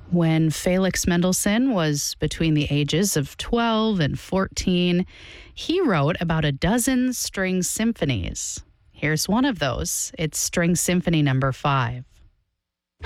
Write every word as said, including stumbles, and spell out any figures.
When Felix Mendelssohn was between the ages of twelve and fourteen, he wrote about a dozen string symphonies. Here's one of those. It's String Symphony Number Five.